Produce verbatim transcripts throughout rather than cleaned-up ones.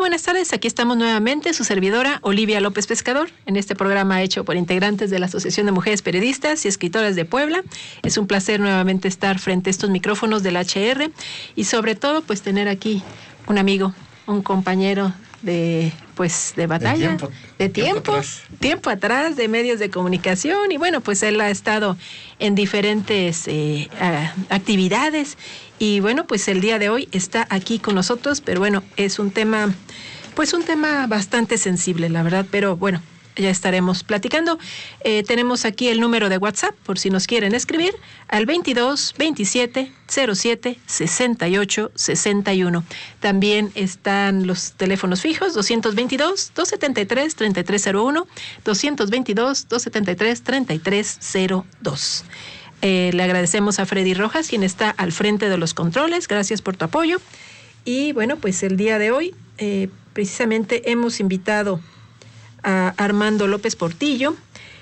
Buenas tardes, aquí estamos nuevamente, su servidora Olivia López Pescador, en este programa hecho por integrantes de la Asociación de Mujeres Periodistas y Escritoras de Puebla. Es un placer nuevamente estar frente a estos micrófonos del H R y sobre todo pues tener aquí un amigo, un compañero de pues de batalla, de tiempo, de tiempo, tiempo atrás. tiempo atrás, de medios de comunicación, y bueno, pues él ha estado en diferentes eh, actividades y bueno, pues el día de hoy está aquí con nosotros, pero bueno, es un tema, pues un tema bastante sensible, la verdad, pero bueno, ya estaremos platicando. Eh, tenemos aquí el número de WhatsApp, por si nos quieren escribir, al veintidós veintisiete cero siete sesenta y ocho sesenta y uno. También están los teléfonos fijos, doscientos veintidós, doscientos setenta y tres, treinta y tres cero uno, doscientos veintidós, doscientos setenta y tres, treinta y tres cero dos. Eh, le agradecemos a Freddy Rojas, quien está al frente de los controles. Gracias por tu apoyo. Y bueno, pues el día de hoy, eh, precisamente hemos invitado a Armando López Portillo.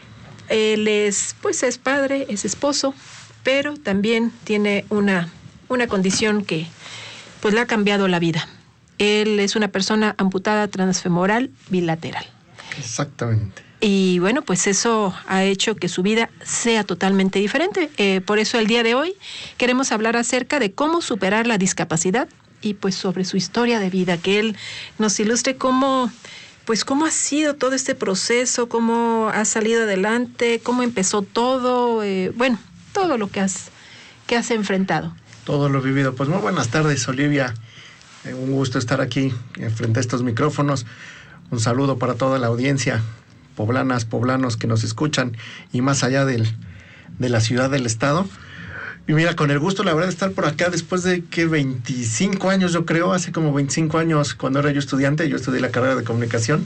Él es, pues es padre, es esposo, pero también tiene una, una condición que pues le ha cambiado la vida. Él es una persona amputada transfemoral bilateral. Exactamente. Y bueno, pues eso ha hecho que su vida sea totalmente diferente. Eh, por eso el día de hoy queremos hablar acerca de cómo superar la discapacidad y pues sobre su historia de vida, que él nos ilustre cómo, pues cómo ha sido todo este proceso, cómo ha salido adelante, cómo empezó todo, eh, bueno, todo lo que has, que has enfrentado. Todo lo vivido. Pues muy buenas tardes, Olivia. Eh, un gusto estar aquí frente a estos micrófonos. Un saludo para toda la audiencia, poblanas, poblanos que nos escuchan y más allá del, de la ciudad del estado. Y mira, con el gusto, la verdad, de estar por acá después de que veinticinco años, yo creo, hace como veinticinco años, cuando era yo estudiante, yo estudié la carrera de comunicación,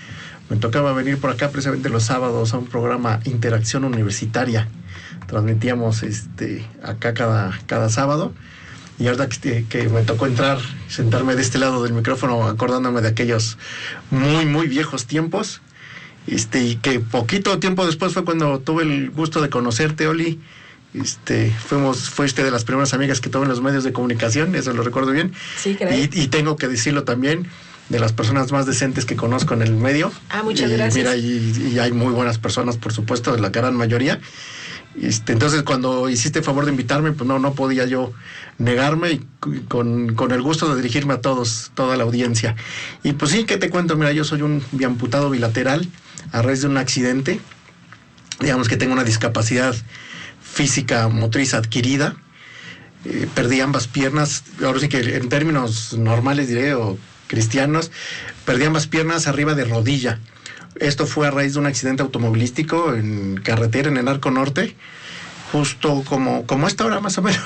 me tocaba venir por acá precisamente los sábados a un programa Interacción Universitaria. Transmitíamos este, acá cada, cada sábado. Y ahora que, que me tocó entrar, sentarme de este lado del micrófono, acordándome de aquellos muy, muy viejos tiempos. Este, y que poquito tiempo después fue cuando tuve el gusto de conocerte, Oli. Este, fuimos, fuiste de las primeras amigas que tuve en los medios de comunicación, eso lo recuerdo bien. Sí, creo. Y, y tengo que decirlo también, de las personas más decentes que conozco en el medio. Ah, muchas y, gracias. Mira, y, y hay muy buenas personas, por supuesto, de la gran mayoría. Este, entonces, cuando hiciste el favor de invitarme, pues no, no podía yo negarme y con, con el gusto de dirigirme a todos, toda la audiencia. Y pues sí, ¿qué te cuento? Mira, yo soy un biamputado bilateral a raíz de un accidente. Digamos que tengo una discapacidad física motriz adquirida. Eh, perdí ambas piernas, ahora sí que en términos normales diré, o cristianos, perdí ambas piernas arriba de rodilla. Esto fue a raíz de un accidente automovilístico en carretera en el Arco Norte, justo como, como a esta hora más o menos.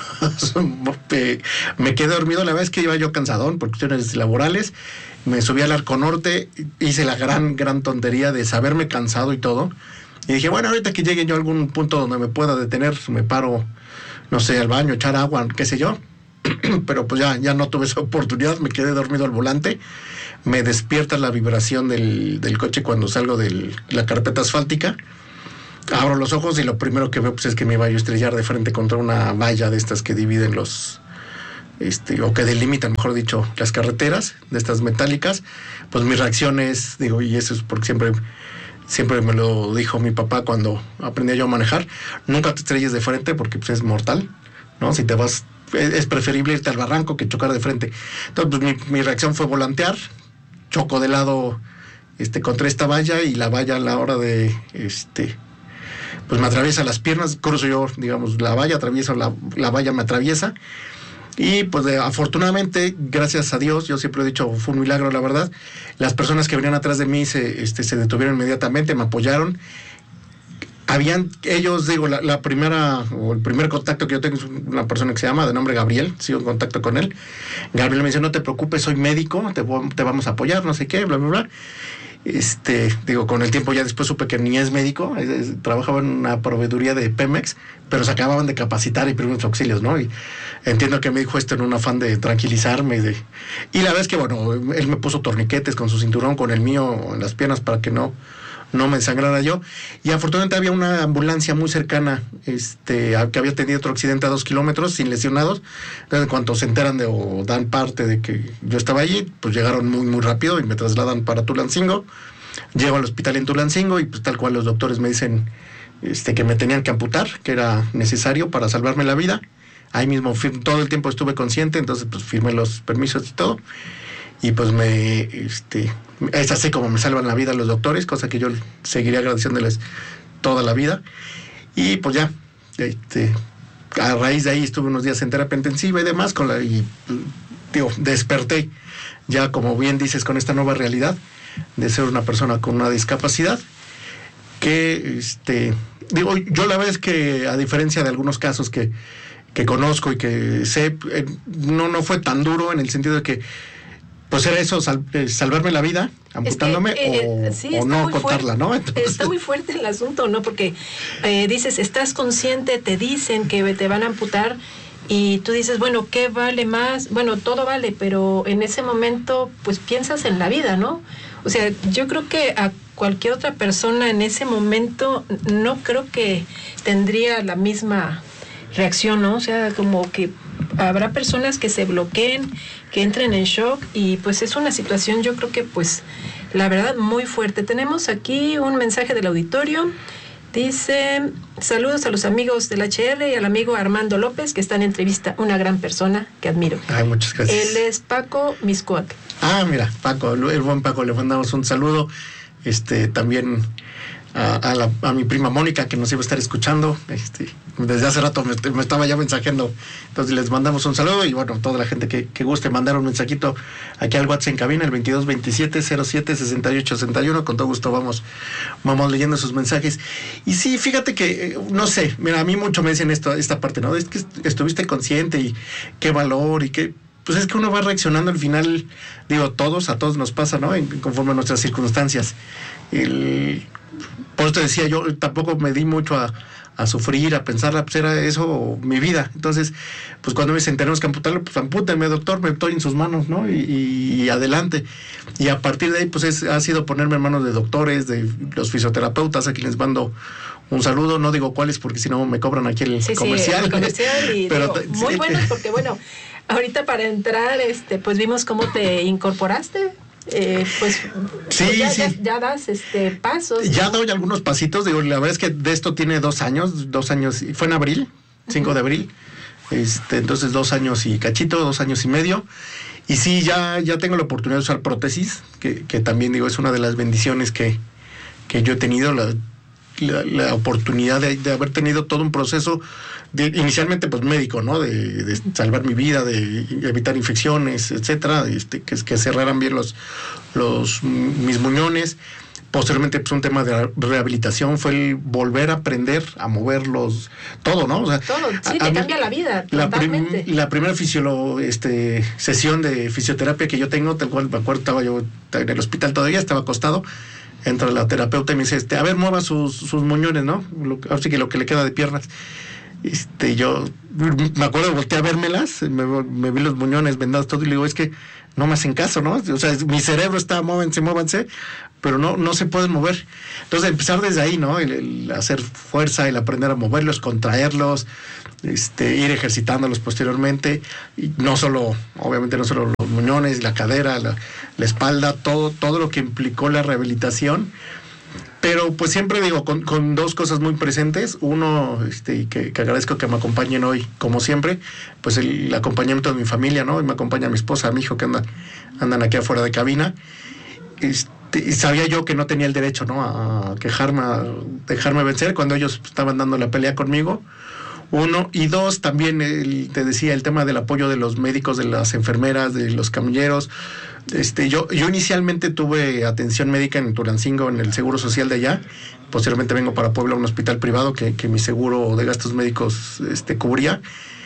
Me quedé dormido, la verdad es que iba yo cansadón por cuestiones laborales, me subí al Arco Norte, hice la gran, gran tontería de saberme cansado y todo, y dije, bueno, ahorita que llegue yo a algún punto donde me pueda detener, me paro, no sé, al baño, echar agua, qué sé yo, pero pues ya, ya no tuve esa oportunidad, me quedé dormido al volante. Me despierta la vibración del, del coche cuando salgo de la carpeta asfáltica. Abro los ojos y lo primero que veo pues, es que me iba a estrellar de frente contra una valla de estas que dividen los, este, o que delimitan, mejor dicho, las carreteras, de estas metálicas. Pues mi reacción es, digo, y eso es porque siempre, siempre me lo dijo mi papá cuando aprendí yo a manejar, nunca te estrelles de frente porque pues, es mortal, ¿no? Si te vas, es, es preferible irte al barranco que chocar de frente. Entonces, pues mi, mi reacción fue volantear. Choco de lado este, contra esta valla y la valla a la hora de, este, pues me atraviesa las piernas, cruzo yo, digamos, la valla, atravieso la, la valla, me atraviesa y pues de, afortunadamente, gracias a Dios, yo siempre he dicho, fue un milagro la verdad, las personas que venían atrás de mí se, este, se detuvieron inmediatamente, me apoyaron. Habían ellos, digo, la, la primera, o el primer contacto que yo tengo es una persona que se llama, de nombre Gabriel, sigo en contacto con él. Gabriel me dice, no te preocupes, soy médico, te, te vamos a apoyar, no sé qué, bla, bla, bla. Este, digo, con el tiempo ya después supe que ni es médico, es, es, trabajaba en una proveeduría de Pemex, pero se acababan de capacitar y primeros auxilios, ¿no? Y entiendo que me dijo esto en un afán de tranquilizarme. De, y la verdad es que, bueno, él me puso torniquetes con su cinturón, con el mío en las piernas para que no... no me desangrara yo. Y afortunadamente había una ambulancia muy cercana, este, que había tenido otro accidente a dos kilómetros sin lesionados. Entonces, en cuanto se enteran de o dan parte de que yo estaba allí, pues llegaron muy, muy rápido y me trasladan para Tulancingo. Llego al hospital en Tulancingo y pues tal cual los doctores me dicen este, que me tenían que amputar, que era necesario para salvarme la vida. Ahí mismo firme, todo el tiempo estuve consciente, entonces pues firmé los permisos y todo. Y pues me, este, es así como me salvan la vida los doctores, cosa que yo seguiré agradeciéndoles toda la vida. Y pues ya, este, a raíz de ahí estuve unos días en terapia intensiva y demás, con la, y digo, desperté ya, como bien dices, con esta nueva realidad de ser una persona con una discapacidad, que, este, digo, yo la verdad es que a diferencia de algunos casos que, que conozco y que sé, eh, no, no fue tan duro en el sentido de que pues era eso, sal, eh, salvarme la vida, amputándome, es que, eh, o, sí, o no contarla, ¿no? Entonces, está muy fuerte el asunto, ¿no? Porque eh, dices, estás consciente, te dicen que te van a amputar y tú dices, bueno, ¿qué vale más? Bueno, todo vale, pero en ese momento, pues piensas en la vida, ¿no? O sea, yo creo que a cualquier otra persona en ese momento no creo que tendría la misma reacción, ¿no? O sea, como que habrá personas que se bloqueen, que entren en shock y pues es una situación, yo creo que pues la verdad muy fuerte. Tenemos aquí un mensaje del auditorio. Dice, saludos a los amigos del H R y al amigo Armando López, que está en entrevista, una gran persona que admiro. Ay, muchas gracias. Él es Paco Miscoac. Ah, mira, Paco, el buen Paco, le mandamos un saludo. Este, también a, a, la, a mi prima Mónica, que nos iba a estar escuchando. Este, desde hace rato me, me estaba ya mensajeando. Entonces les mandamos un saludo y bueno, toda la gente que, que guste mandar un mensajito aquí al WhatsApp en cabina, el veintidós veintisiete cero siete sesenta y ocho sesenta y uno. Con todo gusto vamos, vamos leyendo sus mensajes. Y sí, fíjate que, no sé, mira, a mí mucho me dicen esto, esta parte, ¿no? Es que estuviste consciente y qué valor y qué... Pues es que uno va reaccionando al final, digo, todos, a todos nos pasa, ¿no? En, conforme a nuestras circunstancias. El, por eso te decía, yo tampoco me di mucho a, a sufrir, a pensar, pues era eso mi vida. Entonces, pues cuando me dicen, tenemos que amputarlo, pues ampútenme, doctor, me estoy en sus manos, ¿no? Y, y, y adelante. Y a partir de ahí, pues es, ha sido ponerme en manos de doctores, de los fisioterapeutas, a quienes mando un saludo, no digo cuáles, porque si no me cobran aquí el sí, comercial. Sí, el comercial y pero, digo, muy sí. buenos, porque bueno, ahorita para entrar, este, pues vimos cómo te incorporaste. Eh, pues, sí, pues ya, sí. Ya, ya das este pasos. Ya doy algunos pasitos, digo, la verdad es que de esto tiene dos años, dos años, fue en abril, cinco uh-huh. de abril, este, entonces dos años y cachito, dos años y medio, y sí, ya, ya tengo la oportunidad de usar prótesis, que, que también digo, es una de las bendiciones que, que yo he tenido, la, la, la oportunidad de, de haber tenido todo un proceso, de, inicialmente pues médico, ¿no? De, de salvar mi vida, de evitar infecciones, etcétera, este, que, que cerraran bien los, los mis muñones. Posteriormente, pues un tema de rehabilitación fue el volver a aprender a moverlos, todo, ¿no? O sea, todo, sí, a, te a cambia mí, la vida, la totalmente. Prim, la primera fisiolo, este, sesión de fisioterapia que yo tengo, tal cual me acuerdo, estaba yo en el hospital todavía, estaba acostado, entra la terapeuta y me dice, este, a ver, mueva sus, sus muñones, ¿no? Lo, así que lo que le queda de piernas. Este, yo me acuerdo, volteé a vérmelas, me, me vi los muñones vendados, todo, y le digo, es que no me hacen caso, ¿no? O sea, mi cerebro está, móvense, móvanse, pero no, no se pueden mover. Entonces, empezar desde ahí, ¿no? El, el hacer fuerza, el aprender a moverlos, contraerlos, este, ir ejercitándolos posteriormente, y no solo, obviamente no solo los muñones, la cadera, la, la espalda, todo, todo lo que implicó la rehabilitación. Pero pues siempre digo, con, con dos cosas muy presentes. Uno, este, que, que agradezco que me acompañen hoy, como siempre, pues el, el acompañamiento de mi familia, ¿no? Y me acompaña mi esposa, mi hijo, que andan, andan aquí afuera de cabina. Este, y sabía yo que no tenía el derecho, ¿no? A quejarme, a dejarme vencer cuando ellos estaban dando la pelea conmigo. Uno, y dos, también el, te decía, el tema del apoyo de los médicos, de las enfermeras, de los camilleros. Este, yo, yo inicialmente tuve atención médica en Tulancingo, en el Seguro Social de allá. Posteriormente vengo para Puebla a un hospital privado que, que mi seguro de gastos médicos este, cubría.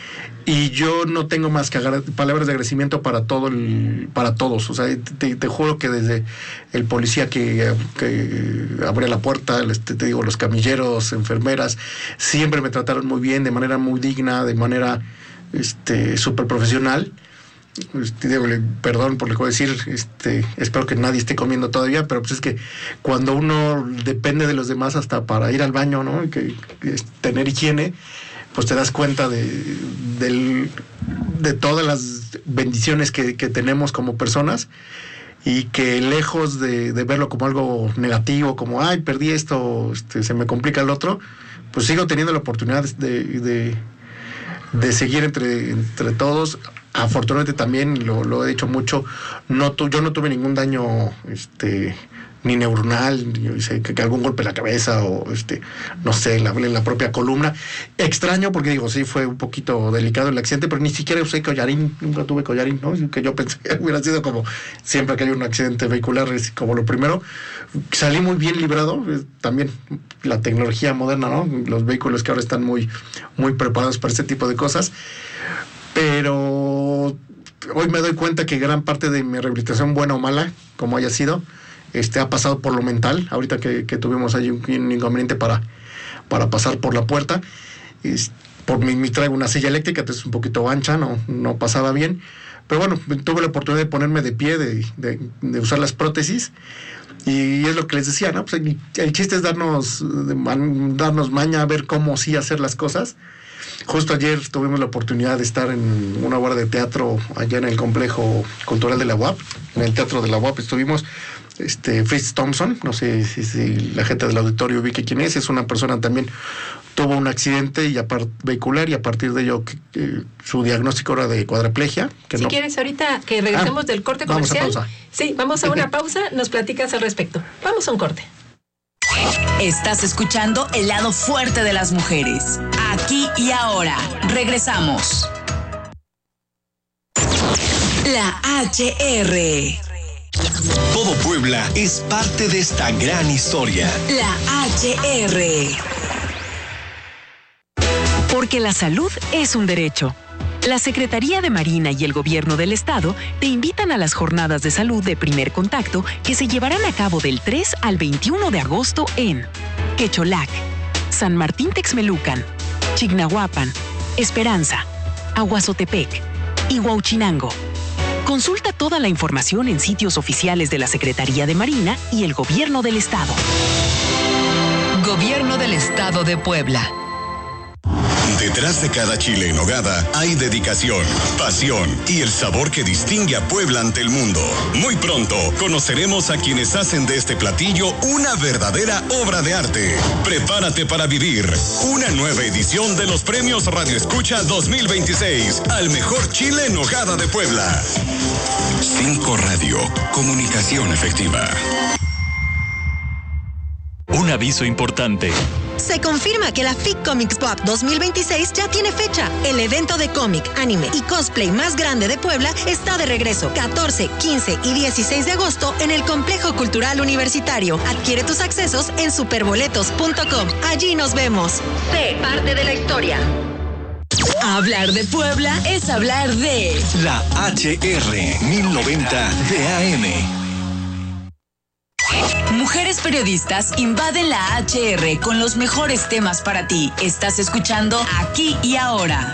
Y yo no tengo más que agra- palabras de agradecimiento para todo el, para todos. O sea, te, te juro que desde el policía que, que abría la puerta, este, te digo, los camilleros, enfermeras, siempre me trataron muy bien, de manera muy digna, de manera este, súper profesional. este, digo, perdón por lo que voy a decir, este, espero que nadie esté comiendo todavía, pero pues es que cuando uno depende de los demás hasta para ir al baño, ¿no? Y que, que tener higiene, pues te das cuenta de, del, de todas las bendiciones que, que tenemos como personas, y que lejos de, de verlo como algo negativo, como, ay, perdí esto, este, se me complica el otro, pues sigo teniendo la oportunidad de, de, de seguir entre, entre todos. Afortunadamente también, lo, lo he dicho mucho, no tu, yo no tuve ningún daño este ni neuronal, ni, sé, que, que algún golpe en la cabeza o este no sé, en la, en la propia columna. Extraño porque digo, sí fue un poquito delicado el accidente, pero ni siquiera usé collarín, nunca tuve collarín, ¿no? Que yo pensé que hubiera sido como siempre que hay un accidente vehicular, es como lo primero. Salí muy bien librado, también la tecnología moderna, ¿no? Los vehículos que ahora están muy, muy preparados para este tipo de cosas. Pero hoy me doy cuenta que gran parte de mi rehabilitación, buena o mala, como haya sido, este, ha pasado por lo mental. Ahorita que, que tuvimos ahí un, un inconveniente para, para pasar por la puerta, es, por mi, mi traigo una silla eléctrica, entonces un poquito ancha, no, no pasaba bien. Pero bueno, tuve la oportunidad de ponerme de pie, de, de, de usar las prótesis. Y es lo que les decía, ¿no? Pues el, el chiste es darnos, darnos maña a ver cómo sí hacer las cosas. Justo ayer tuvimos la oportunidad de estar en una obra de teatro allá en el complejo cultural de la U A P, en el teatro de la U A P estuvimos, este Fritz Thompson, no sé si, si la gente del auditorio ubique quién es, es una persona también, tuvo un accidente y apart, vehicular y a partir de ello eh, su diagnóstico era de cuadraplegia. Que si no... quieres ahorita que regresemos ah, del corte comercial. Vamos a pausa. Sí, vamos a una pausa, nos platicas al respecto. Vamos a un corte. Estás escuchando El lado fuerte de las mujeres. Aquí y ahora. Regresamos. La H R. Todo Puebla es parte de esta gran historia. La H R. Porque la salud es un derecho. La Secretaría de Marina y el Gobierno del Estado te invitan a las jornadas de salud de primer contacto que se llevarán a cabo del tres al veintiuno de agosto en Quecholac, San Martín Texmelucan, Chignahuapan, Esperanza, Aguazotepec y Huauchinango. Consulta toda la información en sitios oficiales de la Secretaría de Marina y el Gobierno del Estado. Gobierno del Estado de Puebla. Detrás de cada chile en nogada hay dedicación, pasión y el sabor que distingue a Puebla ante el mundo. Muy pronto conoceremos a quienes hacen de este platillo una verdadera obra de arte. Prepárate para vivir una nueva edición de los Premios Radio Escucha dos mil veintiséis al mejor chile en nogada de Puebla. Cinco Radio, comunicación efectiva. Un aviso importante. Se confirma que la F I C Comics Book dos mil veintiséis ya tiene fecha. El evento de cómic, anime y cosplay más grande de Puebla está de regreso. catorce, quince y dieciséis de agosto en el Complejo Cultural Universitario. Adquiere tus accesos en superboletos punto com. Allí nos vemos. Sé parte de la historia. Hablar de Puebla es hablar de La H R mil noventa de A M. Mujeres periodistas invaden la H R con los mejores temas para ti. Estás escuchando Aquí y Ahora.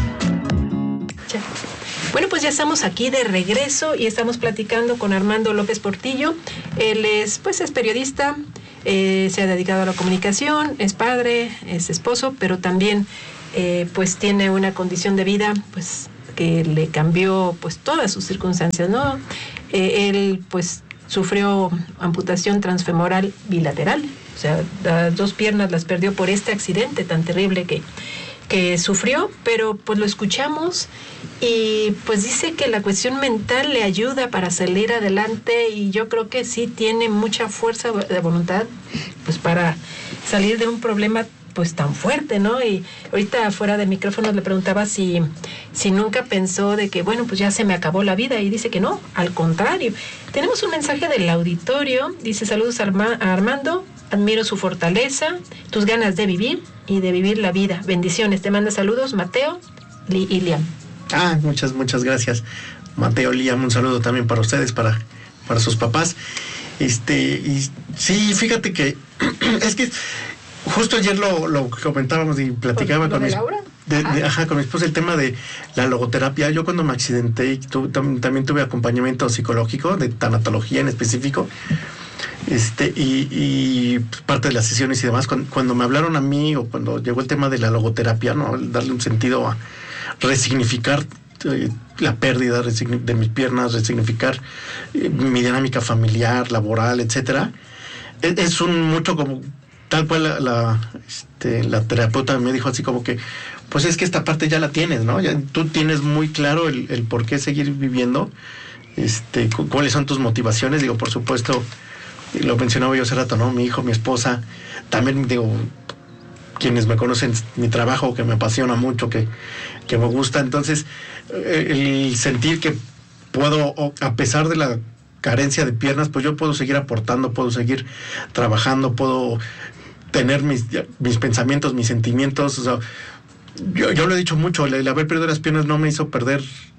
Bueno, pues ya estamos aquí de regreso y estamos platicando con Armando López Portillo. Él es, pues, es periodista, eh, se ha dedicado a la comunicación, es padre, es esposo, pero también, eh, pues, tiene una condición de vida, pues, que le cambió, pues, todas sus circunstancias, ¿no? Eh, él, pues, sufrió amputación transfemoral bilateral, o sea, las dos piernas las perdió por este accidente tan terrible que, que sufrió, pero pues lo escuchamos y pues dice que la cuestión mental le ayuda para salir adelante y yo creo que sí tiene mucha fuerza de voluntad pues para salir de un problema pues tan fuerte, ¿no? Y ahorita fuera del micrófono le preguntaba si, si nunca pensó de que, bueno, pues ya se me acabó la vida, y dice que no, al contrario. Tenemos un mensaje del auditorio, dice: saludos a Armando, admiro su fortaleza, tus ganas de vivir y de vivir la vida. Bendiciones, te manda saludos Mateo y Liam. Ah, muchas, muchas gracias. Mateo, Liam, un saludo también para ustedes, para, para sus papás. Este, y sí, fíjate que es que justo ayer lo, lo comentábamos y platicaba ¿Lo con de mis... Laura? De, de, ajá, con mi esposa el tema de la logoterapia. Yo cuando me accidenté tu, tam, también tuve acompañamiento psicológico, de tanatología en específico, este y, y parte de las sesiones y demás. Cuando, cuando me hablaron a mí o cuando llegó el tema de la logoterapia, ¿no? Darle un sentido a resignificar eh, la pérdida de mis piernas, resignificar eh, mi dinámica familiar, laboral, etcétera. Es, es un mucho como tal cual la, la, este, la terapeuta me dijo así como que pues es que esta parte ya la tienes, ¿no? Ya tú tienes muy claro el, el por qué seguir viviendo, este, cu- cuáles son tus motivaciones. Digo, por supuesto, lo mencionaba yo hace rato, ¿no? Mi hijo, mi esposa, también digo, quienes me conocen, mi trabajo que me apasiona mucho, que, que me gusta. Entonces, el sentir que puedo, a pesar de la carencia de piernas, pues yo puedo seguir aportando, puedo seguir trabajando, puedo tener mis, mis pensamientos, mis sentimientos, o sea, Yo, yo lo he dicho mucho, el, el haber perdido las piernas no me hizo perder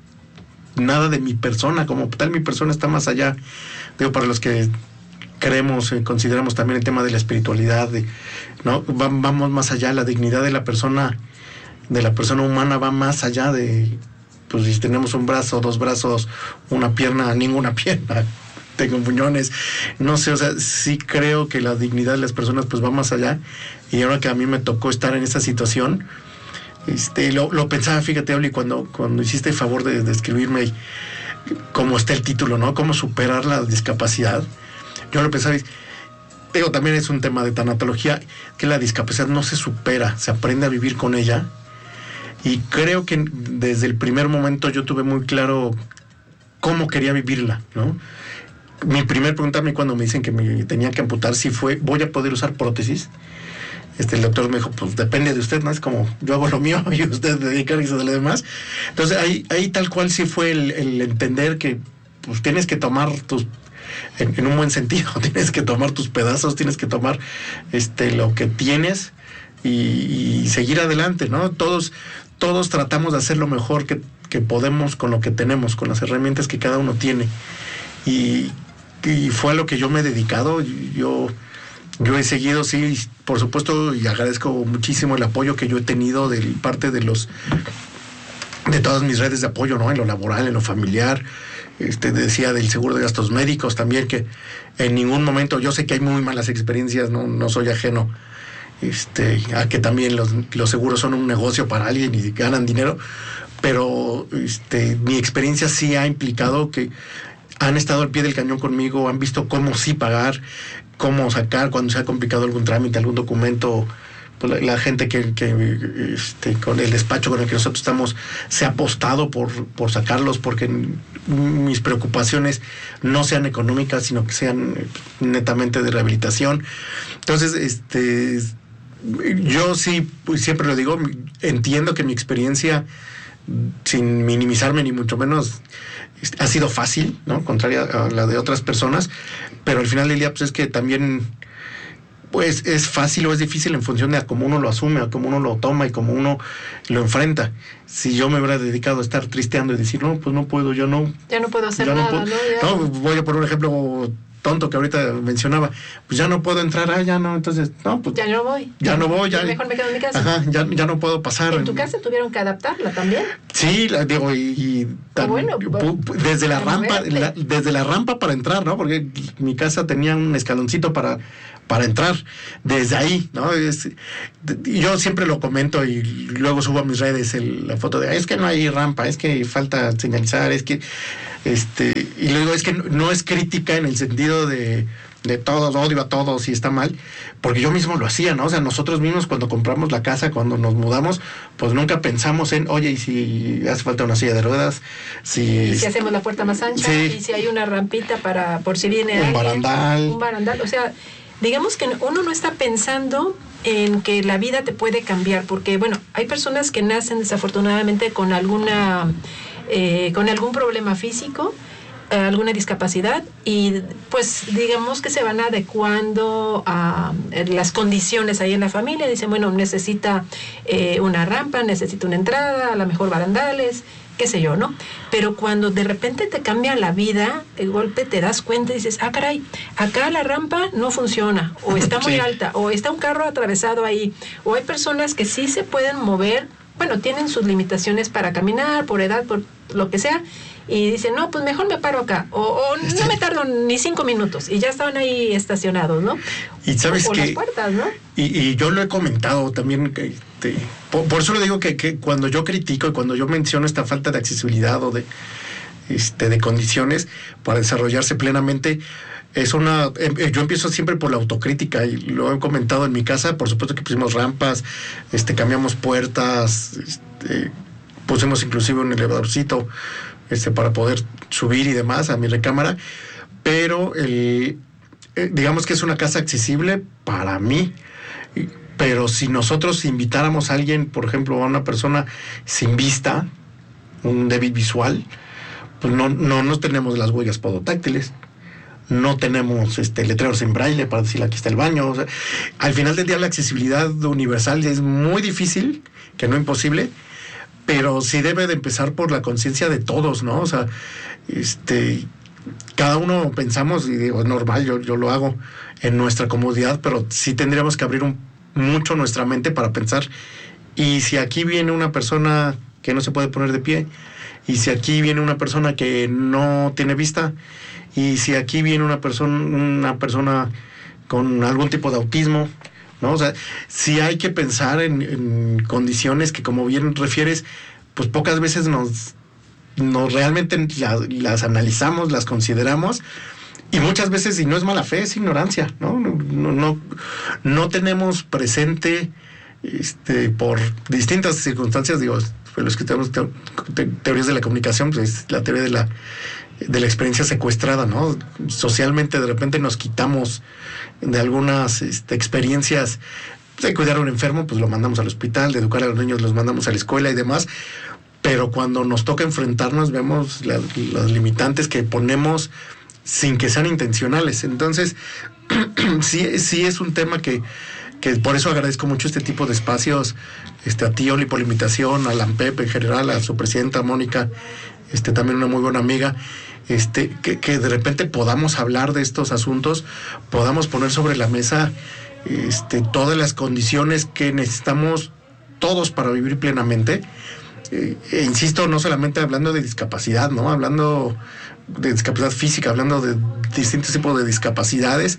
nada de mi persona, como tal mi persona está más allá. Digo, para los que creemos y eh, consideramos también el tema de la espiritualidad, de, ¿no? Va, vamos más allá, la dignidad de la persona, de la persona humana va más allá de, pues si tenemos un brazo, dos brazos, una pierna, ninguna pierna, tengo muñones, no sé, o sea, sí creo que la dignidad de las personas pues va más allá, y ahora que a mí me tocó estar en esa situación, Este, lo, lo pensaba, fíjate, Oli, cuando, cuando hiciste el favor de, de escribirme cómo está el título, ¿no? Cómo superar la discapacidad. Yo lo pensaba, digo, también es un tema de tanatología, que la discapacidad no se supera, se aprende a vivir con ella. Y creo que desde el primer momento yo tuve muy claro cómo quería vivirla, ¿no? Mi primer pregunta a mí cuando me dicen que me tenían que amputar, si fue, ¿voy a poder usar prótesis? Este, el doctor me dijo, pues depende de usted, ¿no? Es como, yo hago lo mío y usted dedicarse a lo demás. Entonces, ahí, ahí tal cual sí fue el, el entender que pues tienes que tomar tus, en, en un buen sentido, tienes que tomar tus pedazos, tienes que tomar este lo que tienes y, y seguir adelante, ¿no? Todos, todos tratamos de hacer lo mejor que, que podemos con lo que tenemos, con las herramientas que cada uno tiene. Y, y fue a lo que yo me he dedicado. Yo... Yo he seguido, sí, por supuesto, y agradezco muchísimo el apoyo que yo he tenido de parte de los, de todas mis redes de apoyo, ¿no? En lo laboral, en lo familiar, este, decía del seguro de gastos médicos también, que en ningún momento, yo sé que hay muy malas experiencias, no, no soy ajeno, este, a que también los, los seguros son un negocio para alguien y ganan dinero, pero este, mi experiencia sí ha implicado que han estado al pie del cañón conmigo, han visto cómo sí pagar, cómo sacar cuando se ha complicado algún trámite, algún documento. Pues la, la gente que, que este, con el despacho con el que nosotros estamos se ha apostado por, por sacarlos, porque mis preocupaciones no sean económicas, sino que sean netamente de rehabilitación. Entonces, este yo sí, pues siempre lo digo, entiendo que mi experiencia, sin minimizarme ni mucho menos, ha sido fácil, ¿no? Contraria a la de otras personas, pero al final del día, pues es que también, pues es fácil o es difícil en función de a cómo uno lo asume, a cómo uno lo toma y cómo uno lo enfrenta. Si yo me hubiera dedicado a estar tristeando y decir, no, pues no puedo, yo no... Ya no puedo hacer no nada, puedo, ¿no? Ya... no, voy a poner un ejemplo tonto que ahorita mencionaba, pues ya no puedo entrar, ah, ya no, entonces, no, pues... Ya no voy. Ya no voy, ya... Mejor me quedo en mi casa. Ajá, ya, ya no puedo pasar. ¿En tu casa tuvieron que adaptarla también? Sí, la, digo, y... y tan, bueno, pu, pu, desde la rampa, la, desde la rampa para entrar, ¿no? Porque mi casa tenía un escaloncito para... para entrar, desde ahí, ¿no? Es, yo siempre lo comento y luego subo a mis redes el, la foto de, es que no hay rampa, es que falta señalizar, es que, este, y luego es que no, no es crítica en el sentido de, de todos, odio a todos y está mal, porque yo mismo lo hacía, ¿no? O sea, nosotros mismos cuando compramos la casa, cuando nos mudamos, pues nunca pensamos en, oye, y si hace falta una silla de ruedas, si... Y si hacemos la puerta más ancha, sí, y si hay una rampita para, por si viene un alguien, barandal. Un barandal, o sea... Digamos que uno no está pensando en que la vida te puede cambiar, porque, bueno, hay personas que nacen desafortunadamente con alguna, eh, con algún problema físico, eh, alguna discapacidad, y pues digamos que se van adecuando a eh, las condiciones ahí en la familia. Dicen, bueno, necesita eh, una rampa, necesita una entrada, a lo mejor barandales, qué sé yo, ¿no? Pero cuando de repente te cambia la vida, de golpe te das cuenta y dices, ah, caray, acá la rampa no funciona, o está muy sí. alta, o está un carro atravesado ahí, o hay personas que sí se pueden mover bueno, tienen sus limitaciones para caminar, por edad, por lo que sea, y dicen, no, pues mejor me paro acá, o, o no me tardo ni cinco minutos, y ya estaban ahí estacionados, ¿no? Y sabes o, o que... las puertas, ¿no? Y, y yo lo he comentado también, que, este, por, por eso le digo que, que cuando yo critico y cuando yo menciono esta falta de accesibilidad o de, este, de condiciones para desarrollarse plenamente, es una, eh, yo empiezo siempre por la autocrítica y lo he comentado en mi casa. Por supuesto que pusimos rampas, este, cambiamos puertas, este, pusimos inclusive un elevadorcito, este, para poder subir y demás a mi recámara, pero el, eh, digamos que es una casa accesible para mí. Pero si nosotros invitáramos a alguien, por ejemplo, a una persona sin vista, un débil visual, pues no, no, no tenemos las huellas podotáctiles, no tenemos este letreros en braille para decir aquí está el baño. O sea, al final del día la accesibilidad universal es muy difícil, que no imposible, pero sí debe de empezar por la conciencia de todos, ¿no? O sea, este, cada uno pensamos, y digo, es normal, yo, yo lo hago en nuestra comodidad, pero sí tendríamos que abrir un, mucho nuestra mente para pensar, y si aquí viene una persona que no se puede poner de pie, y si aquí viene una persona que no tiene vista, y si aquí viene una persona, una persona con algún tipo de autismo, ¿no? O sea, sí hay que pensar en, en condiciones que, como bien refieres, pues pocas veces nos, nos realmente las, las analizamos, las consideramos, y muchas veces, y no es mala fe, es ignorancia, ¿no? No, no, no, no tenemos presente, este, por distintas circunstancias, digo, los que tenemos te, te, teorías de la comunicación, pues la teoría de la de la experiencia secuestrada, ¿no? Socialmente de repente nos quitamos de algunas este, experiencias de cuidar a un enfermo, pues lo mandamos al hospital, de educar a los niños los mandamos a la escuela y demás, pero cuando nos toca enfrentarnos vemos la, las limitantes que ponemos sin que sean intencionales. Entonces, sí, sí es un tema que, que por eso agradezco mucho este tipo de espacios, este, a ti, Oli, por la invitación, a la ANPEP en general, a su presidenta Mónica, este, también una muy buena amiga, este, que, que de repente podamos hablar de estos asuntos, podamos poner sobre la mesa este, todas las condiciones que necesitamos todos para vivir plenamente. Eh, e insisto, no solamente hablando de discapacidad, ¿no? Hablando de discapacidad física, hablando de distintos tipos de discapacidades,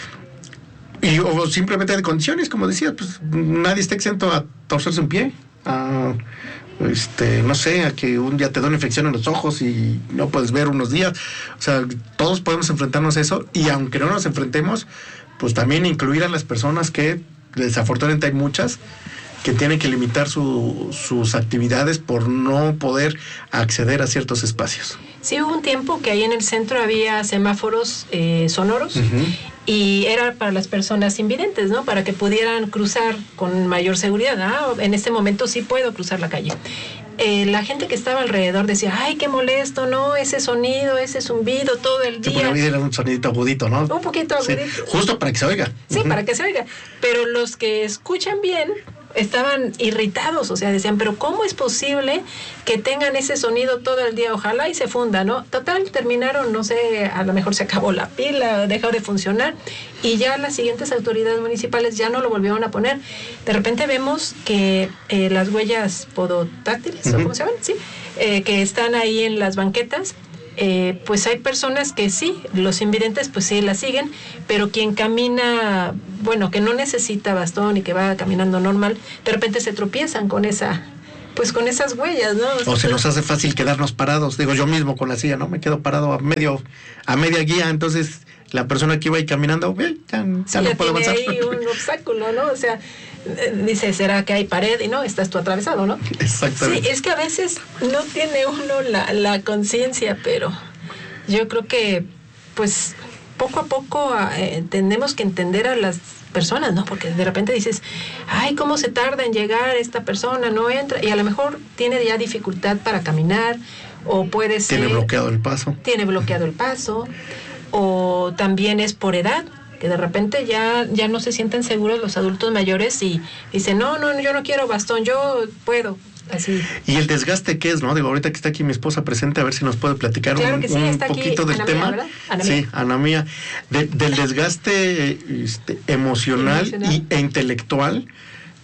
y, o simplemente de condiciones, como decía, pues nadie está exento a torcerse un pie, a... Este, no sé, a que un día te da una infección en los ojos y no puedes ver unos días. O sea, todos podemos enfrentarnos a eso, y aunque no nos enfrentemos, pues también incluir a las personas que, desafortunadamente hay muchas, que tienen que limitar su, sus actividades por no poder acceder a ciertos espacios. Sí, hubo un tiempo que ahí en el centro había semáforos eh, sonoros, uh-huh, y era para las personas invidentes, ¿no? Para que pudieran cruzar con mayor seguridad. Ah, en este momento sí puedo cruzar la calle. Eh, la gente que estaba alrededor decía, ay, qué molesto, ¿no? Ese sonido, ese zumbido todo el día. Sí, porque era un sonidito agudito, ¿no? Un poquito agudito. Sí, justo para que se oiga. Sí, uh-huh, para que se oiga. Pero los que escuchan bien estaban irritados, o sea, decían, pero ¿cómo es posible que tengan ese sonido todo el día? Ojalá y se funda, ¿no? Total, terminaron, no sé, a lo mejor se acabó la pila, dejó de funcionar, y ya las siguientes autoridades municipales ya no lo volvieron a poner. De repente vemos que eh, las huellas podotáctiles, uh-huh, ¿o cómo se llaman? Sí, eh, que están ahí en las banquetas. Eh, pues hay personas que sí, los invidentes pues sí las siguen, pero quien camina, bueno, que no necesita bastón y que va caminando normal, de repente se tropiezan con esa, pues con esas huellas, ¿no? O, o se nos hace fácil quedarnos parados. Digo, yo mismo con la silla, ¿no? Me quedo parado a medio, a media guía, entonces la persona que iba ahí caminando, eh, ya, ya sí, no ya puedo tiene avanzar. Ahí un obstáculo, ¿no? O sea, dice, ¿será que hay pared? Y no, estás tú atravesado, ¿no? Exactamente. Sí, es que a veces no tiene uno la, la conciencia, pero yo creo que, pues, poco a poco eh, tenemos que entender a las personas, ¿no? Porque de repente dices, ay, ¿cómo se tarda en llegar esta persona? No entra, y a lo mejor tiene ya dificultad para caminar, o puede ser... Tiene bloqueado el paso. Tiene bloqueado el paso, o también es por edad, que de repente ya, ya no se sienten seguros los adultos mayores y dicen, no, no, yo no quiero bastón, yo puedo, así. Y el desgaste, ¿qué es, no? Digo, ahorita que está aquí mi esposa presente, a ver si nos puede platicar claro un, que sí, un está poquito aquí del Ana tema. Mía, Ana sí, Mía. Ana Mía. De, del desgaste este, emocional, emocional. Y, e intelectual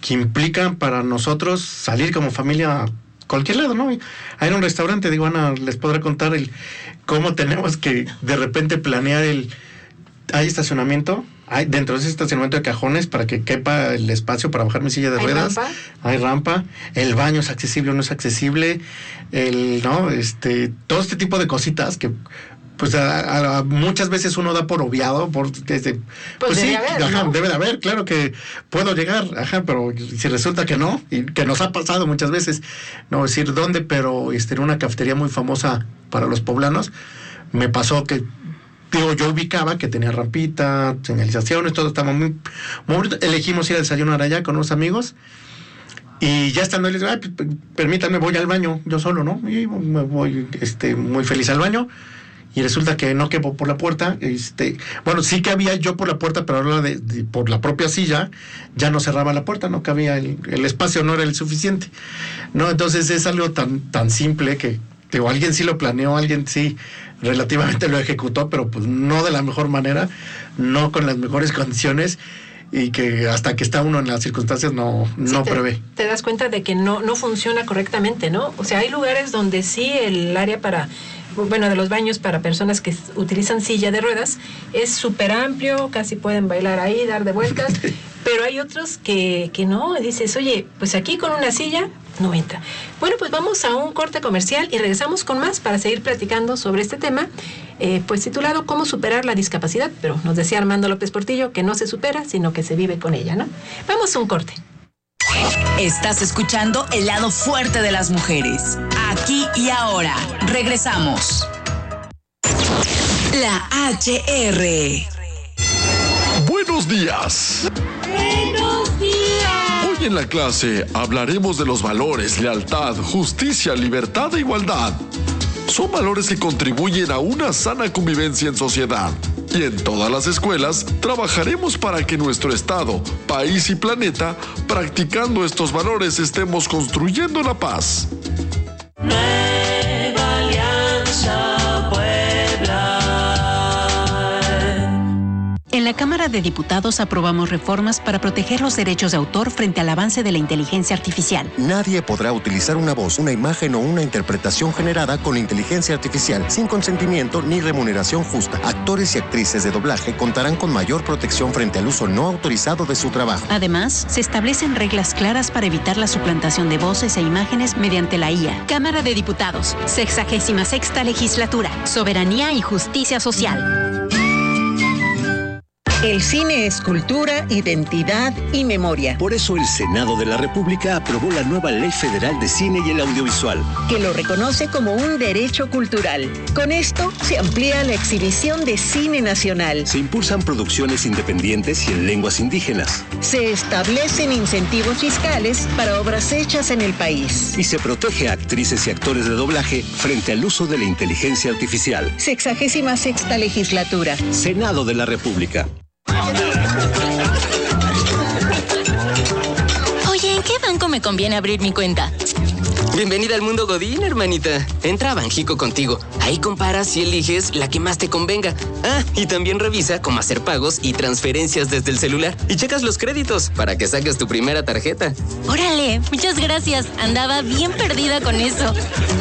que implican para nosotros salir como familia a cualquier lado, ¿no? Hay un restaurante, digo, Ana, les podré contar el cómo tenemos que de repente planear el... Hay estacionamiento, hay dentro de ese estacionamiento de cajones para que quepa el espacio para bajar mi silla de ¿Hay ruedas. rampa? Hay rampa, el baño es accesible o no es accesible, el, ¿no? Este, todo este tipo de cositas que pues a, a, muchas veces uno da por obviado, por que se, Pues, pues debe sí, haber, ajá, ¿no? debe de haber, claro que puedo llegar, ajá, pero si resulta que no, y que nos ha pasado muchas veces, no decir dónde, pero este, en una cafetería muy famosa para los poblanos, me pasó que digo, yo ubicaba que tenía rampita, señalizaciones, todo estaba muy, muy bonito. Elegimos ir a desayunar allá con unos amigos y ya estando, les digo, ay, pues, permítanme, voy al baño, yo solo, ¿no? Y me voy este, muy feliz al baño y resulta que no quepo por la puerta. Este, bueno, sí que había yo por la puerta, pero ahora de, de, por la propia silla ya no cerraba la puerta, no cabía, el, el espacio no era el suficiente, ¿no? Entonces es algo tan, tan simple que digo, alguien sí lo planeó, alguien sí relativamente lo ejecutó, pero pues no de la mejor manera, no con las mejores condiciones, y que hasta que está uno en las circunstancias no, no sí, te, prevé. Te das cuenta de que no, no funciona correctamente, ¿no? O sea, hay lugares donde sí el área para, bueno, de los baños para personas que utilizan silla de ruedas es súper amplio, casi pueden bailar ahí, dar de vueltas, pero hay otros que, que no, dices, oye, pues aquí con una silla no entra. Bueno, pues vamos a un corte comercial y regresamos con más para seguir platicando sobre este tema, eh, pues titulado ¿Cómo superar la discapacidad? Pero nos decía Armando López Portillo que no se supera, sino que se vive con ella, ¿no? Vamos a un corte. Estás escuchando El lado fuerte de las mujeres. Aquí y ahora. Regresamos. La H R. Buenos días. Buenos días. Hoy en la clase hablaremos de los valores, lealtad, justicia, libertad e igualdad. Son valores que contribuyen a una sana convivencia en sociedad. Y en todas las escuelas trabajaremos para que nuestro estado, país y planeta, practicando estos valores, estemos construyendo la paz. Nueva Alianza Puebla. En la Cámara de Diputados aprobamos reformas para proteger los derechos de autor frente al avance de la inteligencia artificial. Nadie podrá utilizar una voz, una imagen o una interpretación generada con inteligencia artificial sin consentimiento ni remuneración justa. Actores y actrices de doblaje contarán con mayor protección frente al uso no autorizado de su trabajo. Además, se establecen reglas claras para evitar la suplantación de voces e imágenes mediante la I A. Cámara de Diputados, sexagésima sexta legislatura, soberanía y justicia social. El cine es cultura, identidad y memoria. Por eso el Senado de la República aprobó la nueva Ley Federal de Cine y el Audiovisual, que lo reconoce como un derecho cultural. Con esto se amplía la exhibición de cine nacional. Se impulsan producciones independientes y en lenguas indígenas. Se establecen incentivos fiscales para obras hechas en el país. Y se protege a actrices y actores de doblaje frente al uso de la inteligencia artificial. Sexagésima sexta legislatura. Senado de la República. Oye, ¿en qué banco me conviene abrir mi cuenta? Bienvenida al mundo Godín, hermanita. Entra a Banjico contigo. Ahí comparas y eliges la que más te convenga. Ah, y también revisa cómo hacer pagos y transferencias desde el celular. Y checas los créditos para que saques tu primera tarjeta. Órale, muchas gracias. Andaba bien perdida con eso.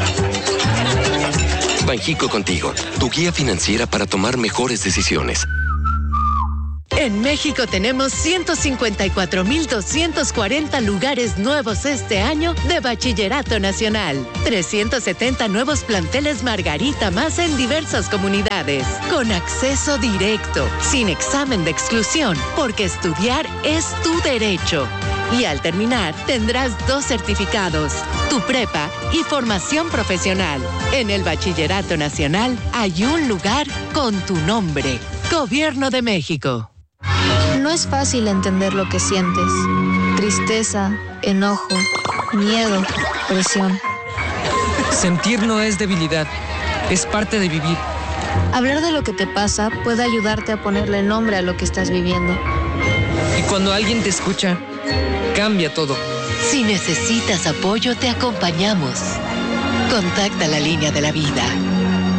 Banjico contigo, tu guía financiera para tomar mejores decisiones. En México tenemos ciento cincuenta y cuatro mil doscientos cuarenta lugares nuevos este año de Bachillerato Nacional. trescientos setenta nuevos planteles Margarita más en diversas comunidades. Con acceso directo, sin examen de exclusión, porque estudiar es tu derecho. Y al terminar, tendrás dos certificados, tu prepa y formación profesional. En el Bachillerato Nacional hay un lugar con tu nombre. Gobierno de México. No es fácil entender lo que sientes. Tristeza, enojo, miedo, presión. Sentir no es debilidad, es parte de vivir. Hablar de lo que te pasa puede ayudarte a ponerle nombre a lo que estás viviendo. Y cuando alguien te escucha, cambia todo. Si necesitas apoyo, te acompañamos. Contacta la línea de la vida.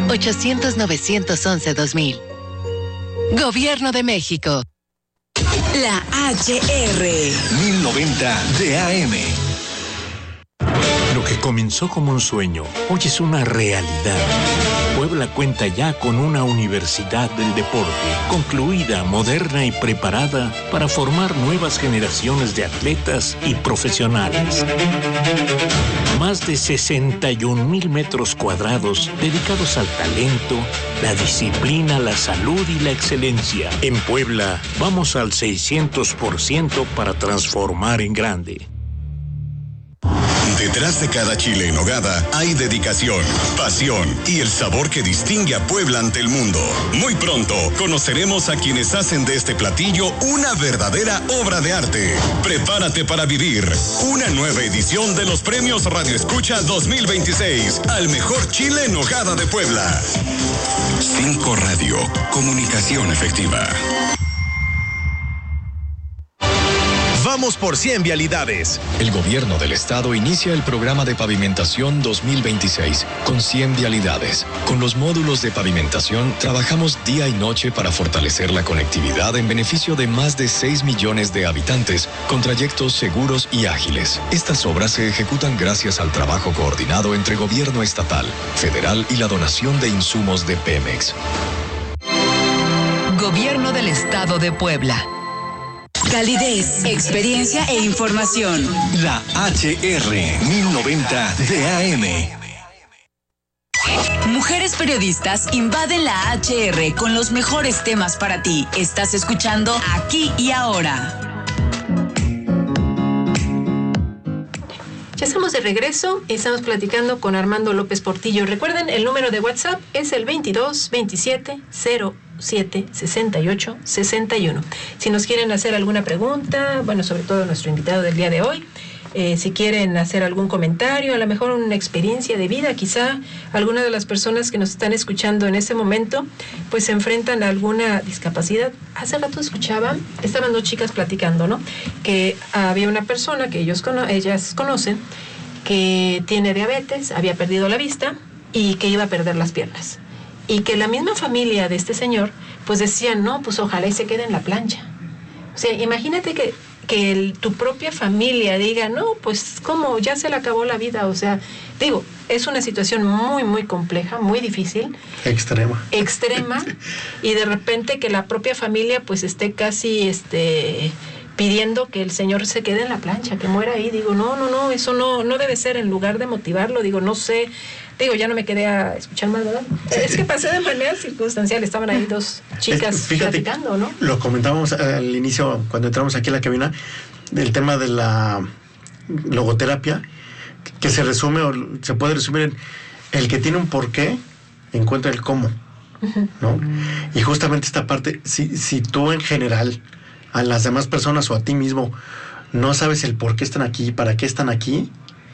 ochocientos, novecientos once, dos mil. Gobierno de México. La H R. mil noventa de A M. Lo que comenzó como un sueño, hoy es una realidad. Puebla cuenta ya con una universidad del deporte, concluida, moderna y preparada para formar nuevas generaciones de atletas y profesionales. Más de sesenta y un mil metros cuadrados dedicados al talento, la disciplina, la salud y la excelencia. En Puebla, vamos al seiscientos por ciento para transformar en grande. Detrás de cada chile en nogada hay dedicación, pasión y el sabor que distingue a Puebla ante el mundo. Muy pronto conoceremos a quienes hacen de este platillo una verdadera obra de arte. Prepárate para vivir una nueva edición de los Premios Radio Escucha dos mil veintiséis al mejor chile en nogada de Puebla. Cinco Radio, comunicación efectiva. Vamos por cien vialidades. El gobierno del estado inicia el programa de pavimentación dos mil veintiséis con cien vialidades. Con los módulos de pavimentación trabajamos día y noche para fortalecer la conectividad en beneficio de más de seis millones de habitantes con trayectos seguros y ágiles. Estas obras se ejecutan gracias al trabajo coordinado entre gobierno estatal, federal y la donación de insumos de Pemex. Gobierno del Estado de Puebla. Calidez, experiencia e información. La H R mil noventa de A M. Mujeres periodistas invaden la H R con los mejores temas para ti. Estás escuchando Aquí y Ahora. Ya estamos de regreso y estamos platicando con Armando López Portillo. Recuerden, el número de WhatsApp es el veintidós veintisiete cero siete sesenta y ocho sesenta y uno. Si nos quieren hacer alguna pregunta, bueno, sobre todo nuestro invitado del día de hoy, eh, si quieren hacer algún comentario, a lo mejor una experiencia de vida, quizá alguna de las personas que nos están escuchando en este momento, pues se enfrentan a alguna discapacidad. Hace rato escuchaba, estaban dos chicas platicando, ¿no? Que había una persona que ellos cono- ellas conocen que tiene diabetes, había perdido la vista y que iba a perder las piernas. Y que la misma familia de este señor, pues decían, no, pues ojalá y se quede en la plancha. O sea, imagínate que, que el, tu propia familia diga, no, pues cómo, ya se le acabó la vida. O sea, digo, es una situación muy, muy compleja, muy difícil. Extrema. Extrema. Y de repente que la propia familia pues esté casi este pidiendo que el señor se quede en la plancha, que muera ahí. Digo, no, no, no, eso no, no debe ser. En lugar de motivarlo, digo, no sé. Digo, ya no me quedé a escuchar más, ¿verdad? Es que pasé de manera circunstancial. Estaban ahí dos chicas es, fíjate, platicando, ¿no? Lo comentábamos al inicio, cuando entramos aquí a la cabina, del tema de la logoterapia, que se resume, o se puede resumir en el que tiene un porqué, encuentra el cómo, ¿no? Y justamente esta parte, si, si tú en general, a las demás personas o a ti mismo, no sabes el por qué están aquí, para qué están aquí,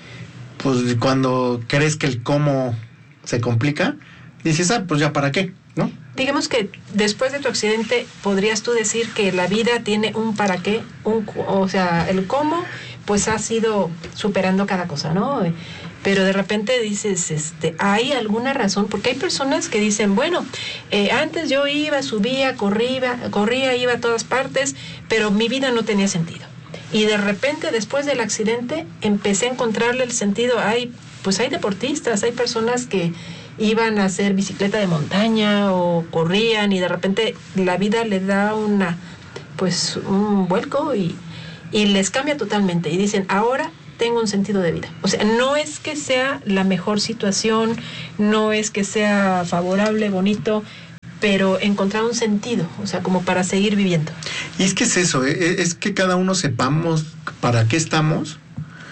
pues cuando crees que el cómo se complica, dices, ah, pues ya para qué, ¿no? Digamos que después de tu accidente, ¿podrías tú decir que la vida tiene un para qué? Un, o sea, el cómo, pues ha sido superando cada cosa, ¿no? Pero de repente dices, este, ¿hay alguna razón? Porque hay personas que dicen, bueno, eh, antes yo iba, subía, corría, corría, iba a todas partes, pero mi vida no tenía sentido. Y de repente, después del accidente, empecé a encontrarle el sentido. Hay, pues hay deportistas, hay personas que iban a hacer bicicleta de montaña o corrían y de repente la vida le da una, pues un vuelco y, y les cambia totalmente. Y dicen, ahora tengo un sentido de vida. O sea, no es que sea la mejor situación, no es que sea favorable, bonito, pero encontrar un sentido, o sea, como para seguir viviendo. Y es que es eso, ¿eh? Es que cada uno sepamos para qué estamos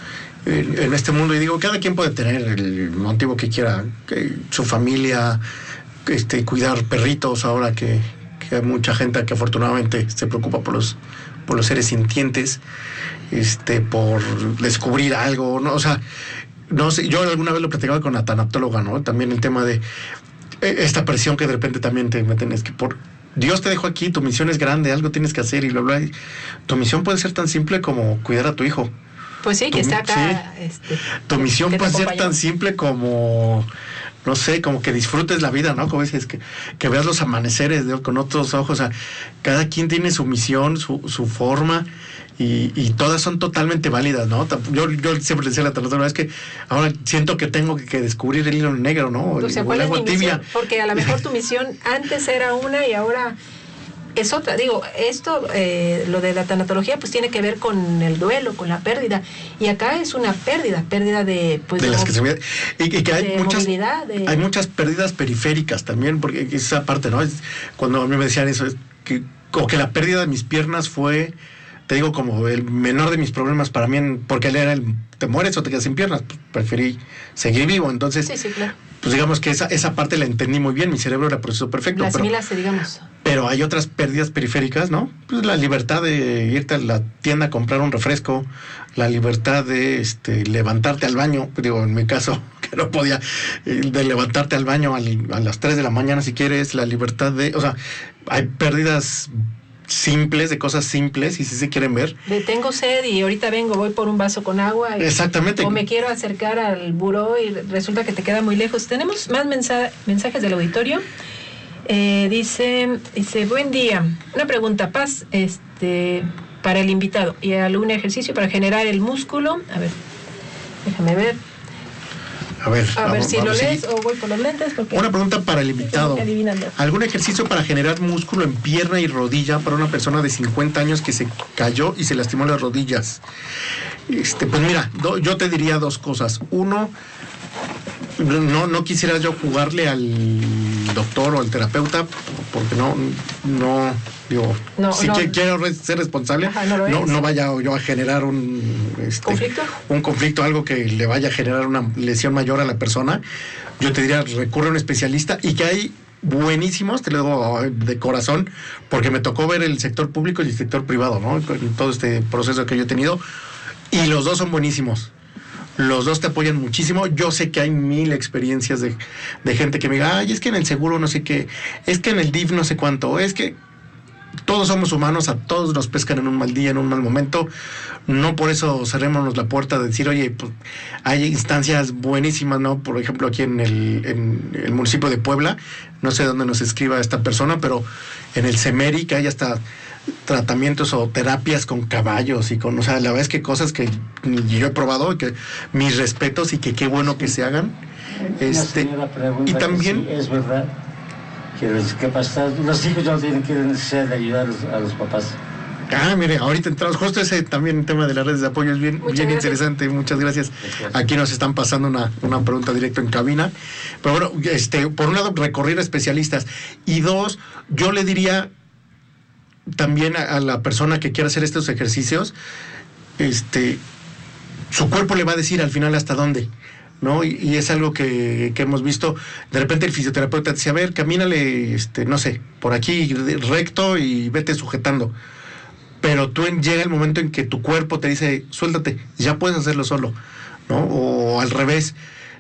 en, en este mundo. Y digo, cada quien puede tener el motivo que quiera, que su familia, este, cuidar perritos, ahora que, que hay mucha gente que afortunadamente se preocupa por los, por los seres sintientes, este, por descubrir algo, ¿no? O sea, no sé, yo alguna vez lo platicaba con la tanatóloga, ¿no? También el tema de esta presión que de repente también te meten, es que por Dios te dejó aquí, tu misión es grande, algo tienes que hacer y bla, bla. Tu misión puede ser tan simple como cuidar a tu hijo. Pues sí, tu, que está acá. Sí. Este, tu misión puede ser acompañó. tan simple como, no sé, como que disfrutes la vida, ¿no? Como dices, que, que veas los amaneceres, ¿no? Con otros ojos. O sea, cada quien tiene su misión, su, su forma, y, y todas son totalmente válidas, ¿no? Yo, yo siempre decía la otra vez que ahora siento que tengo que, que descubrir el hilo negro, ¿no? O sea, ¿cuál es mi misión? Porque a lo mejor tu misión antes era una y ahora es otra. Digo, esto, eh, lo de la tanatología, pues tiene que ver con el duelo, con la pérdida. Y acá es una pérdida, pérdida de... Pues, de de las que se ve, y, y que hay muchas, de... hay muchas pérdidas periféricas también, porque esa parte, ¿no? Es, cuando a mí me decían eso, es que, o que la pérdida de mis piernas fue, te digo, como el menor de mis problemas para mí, porque él era el, te mueres o te quedas sin piernas, pues preferí seguir vivo. Entonces, sí, sí, claro. Pues digamos que esa, esa parte la entendí muy bien, mi cerebro la procesó perfecto. Las pero, asimilaste, digamos. Pero hay otras pérdidas periféricas, ¿no? Pues la libertad de irte a la tienda a comprar un refresco, la libertad de este, levantarte al baño, digo, en mi caso, que no podía, de levantarte al baño al, a las tres de la mañana si quieres, la libertad de, o sea, hay pérdidas simples, de cosas simples, y si se quieren ver. De tengo sed y ahorita vengo, voy por un vaso con agua. Y, exactamente. O me quiero acercar al buró y resulta que te queda muy lejos. Tenemos más mensa- mensajes del auditorio. Eh, dice, dice, buen día. Una pregunta, Paz, este, para el invitado. ¿Y algún ejercicio para generar el músculo? A ver, déjame ver. A ver, a ver vamos, si vamos, lo lees sí. o voy por los lentes. Porque una pregunta para el invitado. ¿Algún ejercicio para generar músculo en pierna y rodilla para una persona de cincuenta años que se cayó y se lastimó las rodillas? Este, pues mira, do, yo te diría dos cosas. Uno, no, no quisiera yo jugarle al doctor o al terapeuta, porque no, no, digo, no, si no. que, quiero ser responsable, Ajá, no, no, no vaya yo a generar un este, conflicto, un conflicto, algo que le vaya a generar una lesión mayor a la persona. Yo te diría, recurre a un especialista, y que hay buenísimos, te lo digo de corazón, porque me tocó ver el sector público y el sector privado, ¿no? En todo este proceso que yo he tenido, y los dos son buenísimos. Los dos te apoyan muchísimo. Yo sé que hay mil experiencias de, de gente que me diga, ay, es que en el seguro no sé qué, es que en el D I F no sé cuánto, es que todos somos humanos, a todos nos pescan en un mal día, en un mal momento. No por eso cerrémonos la puerta de decir, oye, pues hay instancias buenísimas, ¿no? Por ejemplo, aquí en el, en el municipio de Puebla, no sé dónde nos escriba esta persona, pero en el CEMERI, que hay hasta tratamientos o terapias con caballos y con, o sea, la verdad es que cosas que yo he probado y que mis respetos y que qué bueno que se hagan. Este, y también si es verdad que los, ¿qué pasa? Los hijos ya no tienen que necesidad de ayudar a los, a los papás. Ah, mire, ahorita entramos, justo ese también tema de las redes de apoyo es bien, bien interesante, muchas gracias. Aquí nos están pasando una, una pregunta directa en cabina. Pero bueno, este, por un lado, recurrir a especialistas, y dos, yo le diría también a, a la persona que quiera hacer estos ejercicios, este, su cuerpo le va a decir al final hasta dónde, ¿no? Y, y es algo que, que hemos visto. De repente el fisioterapeuta te dice, a ver, camínale, este, no sé, por aquí recto y vete sujetando. Pero tú en, llega el momento en que tu cuerpo te dice, suéltate, ya puedes hacerlo solo, ¿no? O al revés,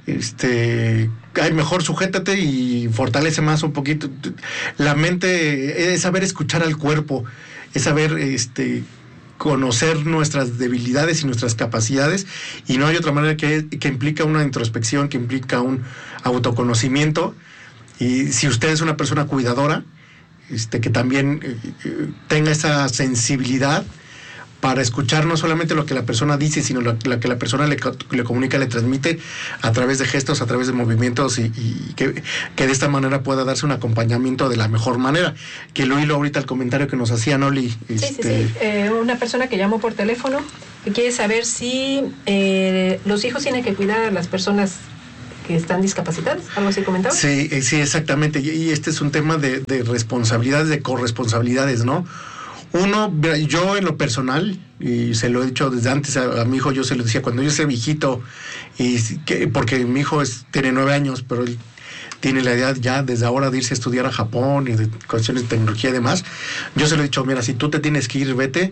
este, ay, mejor sujétate y fortalece más un poquito. La mente es saber escuchar al cuerpo, es saber este, conocer nuestras debilidades y nuestras capacidades, y no hay otra manera que, que implica una introspección, que implica un autoconocimiento. Y si usted es una persona cuidadora, este, que también eh, tenga esa sensibilidad para escuchar no solamente lo que la persona dice, sino lo, lo que la persona le, le comunica, le transmite a través de gestos, a través de movimientos, y, y que, que de esta manera pueda darse un acompañamiento de la mejor manera. Que lo hilo ahorita el comentario que nos hacía Noli. Este... Sí, sí, sí. Eh, una persona que llamó por teléfono que quiere saber si eh, los hijos tienen que cuidar a las personas que están discapacitadas, algo así comentaba. Sí, sí, exactamente. Y este es un tema de, de responsabilidades, de corresponsabilidades, ¿no? Uno, yo en lo personal, y se lo he dicho desde antes a, a mi hijo, yo se lo decía, cuando yo sea viejito, y que, porque mi hijo es, tiene nueve años, pero él tiene la idea ya desde ahora de irse a estudiar a Japón y de cuestiones de tecnología y demás, yo se lo he dicho, mira, si tú te tienes que ir, vete.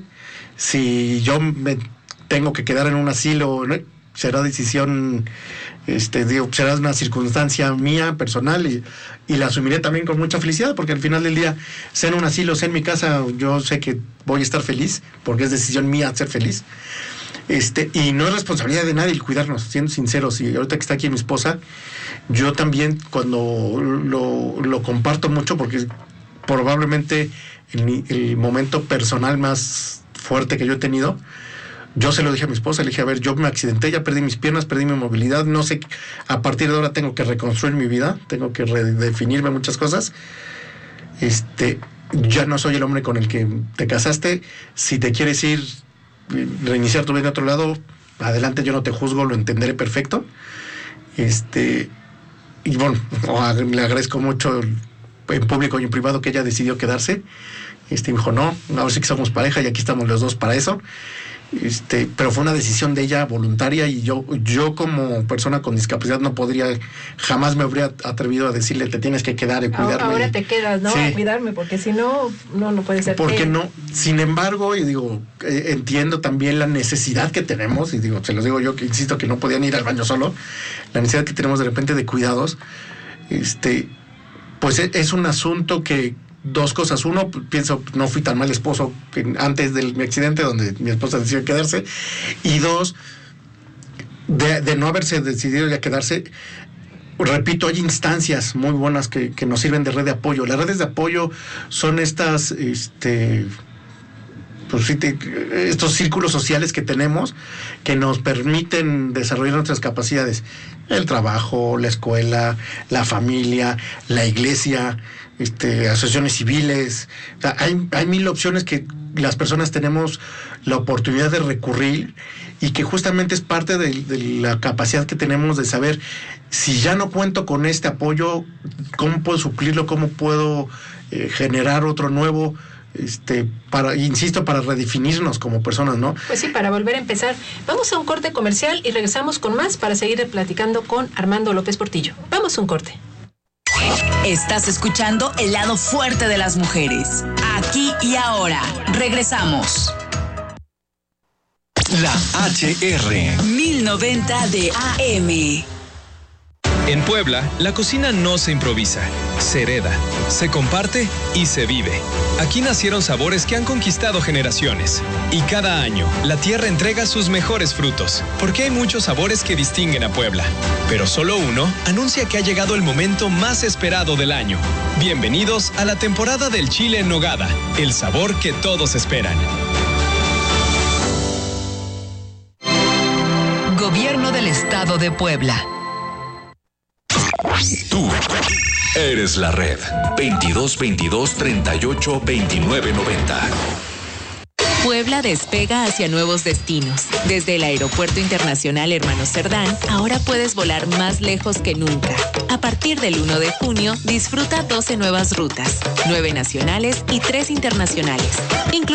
Si yo me tengo que quedar en un asilo, ¿no?, será decisión, este, digo, será una circunstancia mía, personal, y, y la asumiré también con mucha felicidad, porque al final del día, sea en un asilo, sea en mi casa, yo sé que voy a estar feliz, porque es decisión mía ser feliz. Este, y no es responsabilidad de nadie el cuidarnos, siendo sinceros. Y ahorita que está aquí mi esposa, yo también cuando lo, lo comparto mucho, porque probablemente el, el momento personal más fuerte que yo he tenido, yo se lo dije a mi esposa, le dije, a ver, yo me accidenté, ya perdí mis piernas, perdí mi movilidad, no sé, a partir de ahora tengo que reconstruir mi vida, tengo que redefinirme muchas cosas. Este, ya no soy el hombre con el que te casaste, si te quieres ir, reiniciar tu vida en otro lado, adelante, yo no te juzgo, lo entenderé perfecto. Este, y bueno, le agradezco mucho en público y en privado que ella decidió quedarse. Este, me dijo, no, ahora sí que somos pareja y aquí estamos los dos para eso. Este, pero fue una decisión de ella voluntaria y yo, yo como persona con discapacidad no podría, jamás me habría atrevido a decirle te tienes que quedar y cuidarme. Ahora te quedas, ¿no? Sí. A cuidarme, porque si no, no, no puede ser. Porque no, sin embargo, y digo, eh, entiendo también la necesidad que tenemos, y digo, se los digo yo que insisto que no podían ir al baño solo, la necesidad que tenemos de repente de cuidados, este, pues es, es un asunto que dos cosas. Uno, pienso, no fui tan mal esposo que antes de mi accidente, donde mi esposa decidió quedarse. Y dos, de, de no haberse decidido ya quedarse, repito, hay instancias muy buenas que, que nos sirven de red de apoyo. Las redes de apoyo son estas, este, pues, estos círculos sociales que tenemos que nos permiten desarrollar nuestras capacidades. El trabajo, la escuela, la familia, la iglesia, Este, asociaciones civiles. O sea, hay, hay mil opciones que las personas tenemos la oportunidad de recurrir y que justamente es parte de, de la capacidad que tenemos de saber si ya no cuento con este apoyo, cómo puedo suplirlo, cómo puedo eh, generar otro nuevo, este, para, insisto, para redefinirnos como personas, ¿no? Pues sí, para volver a empezar. Vamos a un corte comercial y regresamos con más para seguir platicando con Armando López Portillo. Vamos a un corte. Estás escuchando El lado fuerte de las mujeres. Aquí y ahora. Regresamos. La H R. mil noventa de A M. En Puebla, la cocina no se improvisa, se hereda, se comparte y se vive. Aquí nacieron sabores que han conquistado generaciones. Y cada año, la tierra entrega sus mejores frutos, porque hay muchos sabores que distinguen a Puebla. Pero solo uno anuncia que ha llegado el momento más esperado del año. Bienvenidos a la temporada del chile en nogada, el sabor que todos esperan. Gobierno del Estado de Puebla. Tú eres la red. veintidós veintidós treinta y ocho veintinueve noventa. Puebla despega hacia nuevos destinos. Desde el Aeropuerto Internacional Hermano Cerdán, ahora puedes volar más lejos que nunca. A partir del uno de junio, disfruta doce nuevas rutas, nueve nacionales y tres internacionales. Inclu-